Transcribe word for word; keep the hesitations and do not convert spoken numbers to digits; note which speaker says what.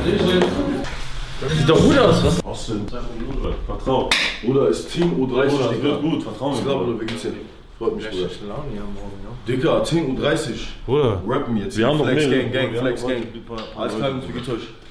Speaker 1: Das sieht doch gut aus, was?
Speaker 2: Austin, vertrau.
Speaker 3: Bruder, ist Team U dreißig,
Speaker 2: Bruder,
Speaker 3: Digga.
Speaker 2: wird gut, vertrau mir.
Speaker 3: Ich glaube, wir geht's ja. Freut mich, Bruder.
Speaker 1: Laune hier morgen, ja.
Speaker 3: Digga, Team U dreißig.
Speaker 2: Bruder,
Speaker 3: Rappen jetzt.
Speaker 2: wir haben noch
Speaker 3: Flex
Speaker 2: mehrere.
Speaker 3: Gang, Gang,
Speaker 2: Wir
Speaker 3: Flex
Speaker 2: haben
Speaker 3: Gang.
Speaker 2: noch ein paar-
Speaker 3: Alles klar, wie geht's euch?